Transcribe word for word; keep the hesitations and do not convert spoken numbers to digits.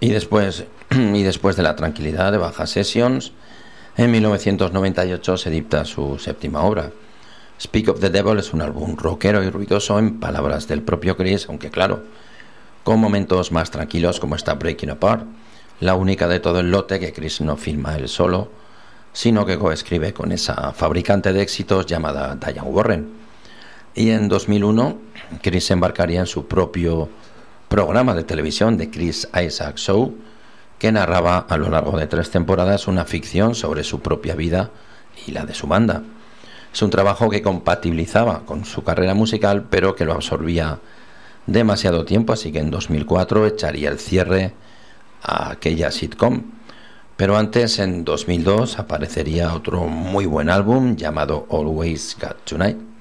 Y después, y después de la tranquilidad de Baja Sessions, en mil novecientos noventa y ocho se dicta su séptima obra. Speak of the Devil es un álbum rockero y ruidoso en palabras del propio Chris, aunque claro, con momentos más tranquilos como esta Breaking Apart, la única de todo el lote que Chris no filma él solo, sino que coescribe con esa fabricante de éxitos llamada Diane Warren. Y en dos mil uno, Chris se embarcaría en su propio programa de televisión, The Chris Isaak Show, que narraba a lo largo de tres temporadas una ficción sobre su propia vida y la de su banda. Es un trabajo que compatibilizaba con su carrera musical, pero que lo absorbía demasiado tiempo, así que en dos mil cuatro echaría el cierre a aquella sitcom. Pero antes, en dos mil dos, aparecería otro muy buen álbum llamado Always Got Tonight.